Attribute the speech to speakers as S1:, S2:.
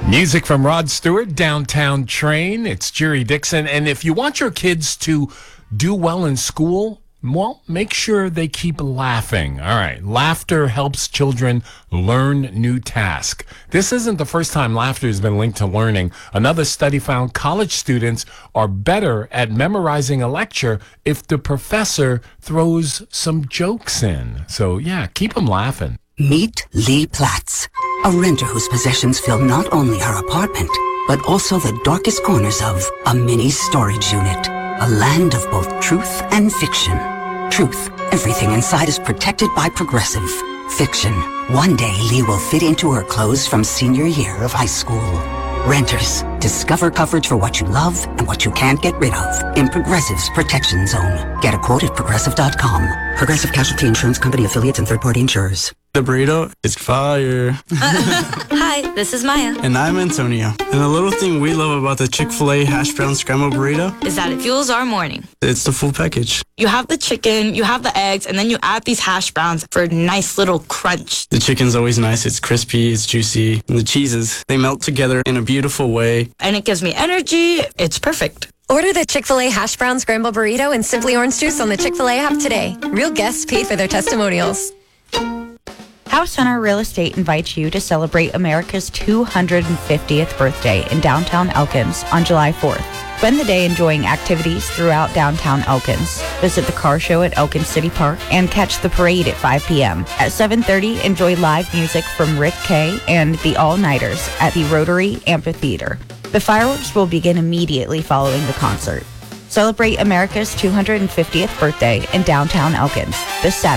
S1: Music from Rod Stewart, Downtown Train. It's Jerry Dixon. And if you want your kids to do well in school, well, make sure they keep laughing. All right. Laughter helps children learn new tasks. This isn't the first time laughter has been linked to learning. Another study found college students are better at memorizing a lecture if the professor throws some jokes in. So, yeah, keep them laughing.
S2: Meet Lee Platts, a renter whose possessions fill not only her apartment, but also the darkest corners of a mini storage unit. A land of both truth and fiction. Truth, everything inside is protected by Progressive. Fiction, one day Lee will fit into her clothes from senior year of high school. Renters, discover coverage for what you love and what you can't get rid of in Progressive's Protection Zone. Get a quote at Progressive.com. Progressive Casualty Insurance Company affiliates and third-party insurers.
S3: The burrito is fire.
S4: Hi, this is Maya.
S3: And I'm Antonio. And the little thing we love about the Chick-fil-A hash brown scrambled burrito
S4: is that it fuels our morning.
S3: It's the full package.
S4: You have the chicken, you have the eggs, and then you add these hash browns for a nice little crunch.
S3: The chicken's always nice. It's crispy, it's juicy. And the cheeses, they melt together in a beautiful way.
S4: And it gives me energy. It's perfect.
S5: Order the Chick-fil-A hash brown scrambled burrito and Simply Orange Juice on the Chick-fil-A app today. Real guests paid for their testimonials.
S6: House Center Real Estate invites you to celebrate America's 250th birthday in downtown Elkins on July 4th. Spend the day enjoying activities throughout downtown Elkins. Visit the car show at Elkins City Park and catch the parade at 5 p.m. At 7:30, enjoy live music from Rick Kay and the All-Nighters at the Rotary Amphitheater. The fireworks will begin immediately following the concert. Celebrate America's 250th birthday in downtown Elkins this Saturday.